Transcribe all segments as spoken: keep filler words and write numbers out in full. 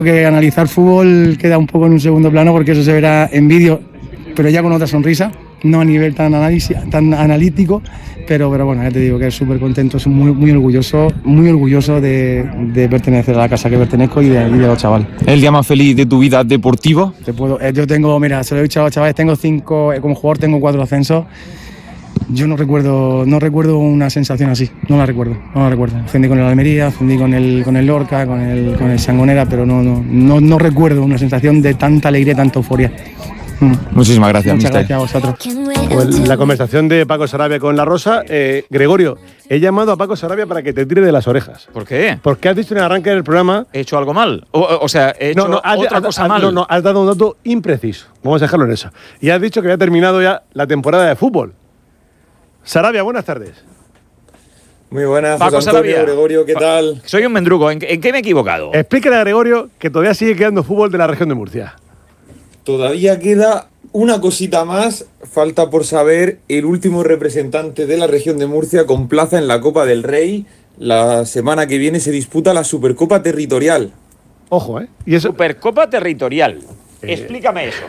Que analizar fútbol queda un poco en un segundo plano porque eso se verá en vídeo, pero ya con otra sonrisa, no a nivel tan, análisis, tan analítico, pero, pero bueno, ya te digo que es súper contento, soy muy, muy orgulloso, muy orgulloso de, de pertenecer a la casa que pertenezco y de, y de los chavales. ¿El día más feliz de tu vida deportiva? Te puedo, yo tengo, mira, se lo he dicho a los chavales, tengo cinco, como jugador tengo cuatro ascensos. Yo no recuerdo, no recuerdo una sensación así, no la recuerdo, no la recuerdo. Fundí con el Almería, fundí con el, con el Lorca, con el, con el Sangonera, pero no, no, no, no recuerdo una sensación de tanta alegría, tanta euforia. Mm. Muchísimas gracias, Muchas mister. gracias a vosotros. Pues la conversación de Paco Sarabia con La Rosa. Eh, Gregorio, he llamado a Paco Sarabia para que te tire de las orejas. ¿Por qué? Porque has dicho en el arranque del programa... ¿He hecho algo mal? O, o sea, he hecho no, no, has, otra has, cosa has, mal. No, no, has dado un dato impreciso. Vamos a dejarlo en eso. Y has dicho que había terminado ya la temporada de fútbol. Sarabia, buenas tardes. Muy buenas, Paco José Antonio, Sarabia. Gregorio, ¿qué tal? Soy un mendrugo. ¿En, ¿En qué me he equivocado? Explícale a Gregorio que todavía sigue quedando fútbol de la región de Murcia. Todavía queda una cosita más. Falta por saber el último representante de la región de Murcia con plaza en la Copa del Rey. La semana que viene se disputa la Supercopa Territorial. Ojo, ¿eh? Y eso... Supercopa Territorial. Eh... Explícame eso.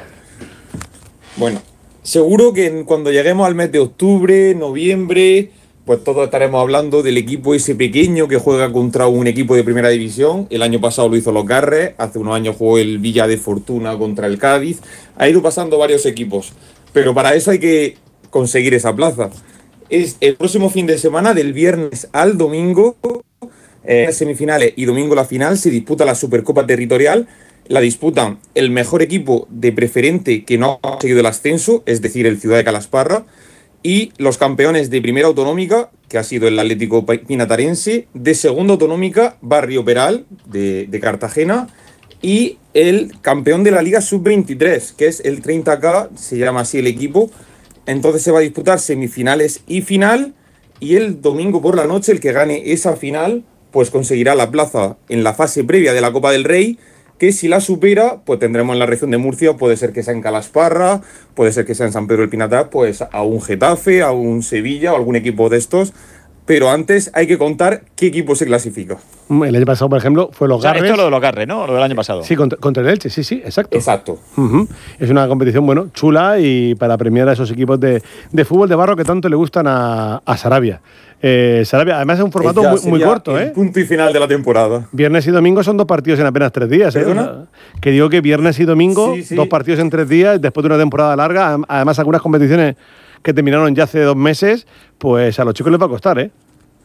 Bueno, seguro que cuando lleguemos al mes de octubre, noviembre, pues todos estaremos hablando del equipo ese pequeño que juega contra un equipo de primera división. El año pasado lo hizo los Garres, hace unos años jugó el Villa de Fortuna contra el Cádiz. Ha ido pasando varios equipos, pero para eso hay que conseguir esa plaza. Es el próximo fin de semana, del viernes al domingo, eh, semifinales y domingo la final, se disputa la Supercopa Territorial. La disputan el mejor equipo de preferente que no ha conseguido el ascenso, es decir, el Ciudad de Calasparra, y los campeones de primera autonómica, que ha sido el Atlético Pinatarense, de segunda autonómica, Barrio Peral, de, de Cartagena, y el campeón de la Liga sub veintitrés, que es el treinta K, se llama así el equipo. Entonces se va a disputar semifinales y final, y el domingo por la noche el que gane esa final pues conseguirá la plaza en la fase previa de la Copa del Rey, que si la supera, pues tendremos en la región de Murcia, puede ser que sea en Calasparra, puede ser que sea en San Pedro del Pinatar, pues a un Getafe, a un Sevilla o algún equipo de estos. Pero antes hay que contar qué equipo se clasifica. El año pasado, por ejemplo, fue los O sea, Garres. esto es lo de los Garres, ¿no? Lo del año pasado. Sí, contra, contra el Elche, sí, sí, exacto. Exacto. Uh-huh. Es una competición, bueno, chula y para premiar a esos equipos de, de fútbol de barro que tanto le gustan a, a Sarabia. Eh, Sarabia, además es un formato muy, muy corto, el ¿eh? punto y final de la temporada. Viernes y domingo son dos partidos en apenas tres días, ¿eh? ¿Perdona? Que digo que viernes y domingo, sí, sí. dos partidos en tres días, después de una temporada larga, además algunas competiciones que terminaron ya hace dos meses, pues a los chicos les va a costar, ¿eh?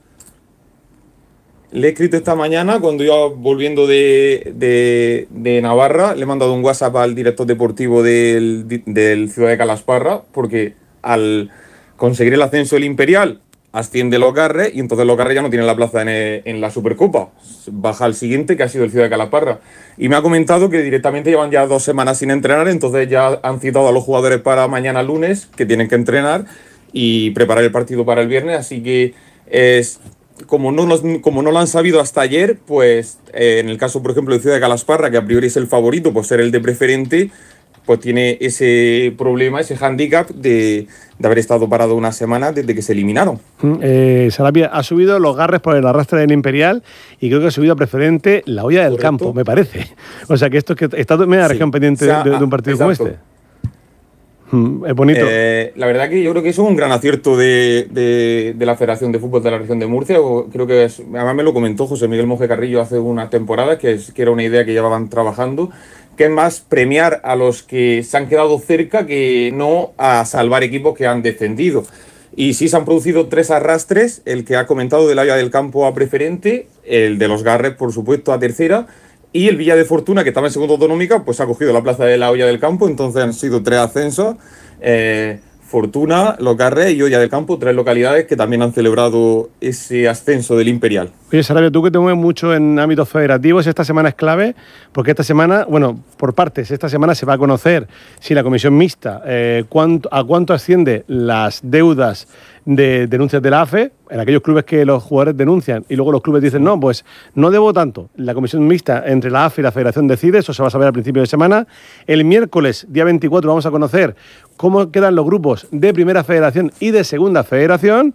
Le he escrito esta mañana, cuando iba volviendo de, de, de Navarra, le he mandado un WhatsApp al director deportivo del, del Ciudad de Calasparra, porque al conseguir el ascenso del Imperial, asciende los Garres, y entonces los Garres ya no tienen la plaza en, el, en la Supercopa. Baja al siguiente, que ha sido el Ciudad de Calasparra. Y me ha comentado que directamente llevan ya dos semanas sin entrenar, entonces ya han citado a los jugadores para mañana lunes, que tienen que entrenar, y preparar el partido para el viernes, así que es... Como no, los, como no lo han sabido hasta ayer, pues eh, en el caso, por ejemplo, de Ciudad de Calasparra, que a priori es el favorito por ser el de preferente, pues tiene ese problema, ese hándicap de, de haber estado parado una semana desde que se eliminaron. Eh, Sarabia, ha subido los Garres por el arrastre del Imperial y creo que ha subido a preferente la olla del Correcto. campo, me parece. O sea que esto es que está en media Sí. región pendiente O sea, de, de un partido exacto. como este. Mm, es bonito. Eh, la verdad que yo creo que eso es un gran acierto de, de, de la Federación de Fútbol de la Región de Murcia. O creo que es, además me lo comentó José Miguel Monje Carrillo hace unas temporadas, que, es, que era una idea que llevaban trabajando, que es más premiar a los que se han quedado cerca que no a salvar equipos que han descendido. Y sí se han producido tres arrastres, el que ha comentado del área del campo a preferente, el de los Garres, por supuesto, a tercera, y el Villa de Fortuna, que estaba en segunda autonómica, pues ha cogido la plaza de la olla del campo, entonces han sido tres ascensos. Eh, Fortuna, Los Garres y Olla del Campo, tres localidades que también han celebrado ese ascenso del Imperial. Oye, Sarabia, tú que te mueves mucho en ámbitos federativos, esta semana es clave, porque esta semana, bueno, por partes, esta semana se va a conocer si la comisión mixta, eh, cuánto, a cuánto asciende las deudas de denuncias de la A F E, en aquellos clubes que los jugadores denuncian y luego los clubes dicen, no, pues no debo tanto. La comisión mixta entre la A F E y la Federación decide, eso se va a saber al principio de semana. El miércoles, día veinticuatro, vamos a conocer cómo quedan los grupos de Primera Federación y de Segunda Federación.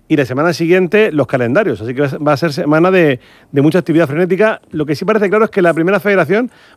y la semana siguiente los calendarios. Así que va a ser semana de, de mucha actividad frenética. Lo que sí parece claro es que la primera federación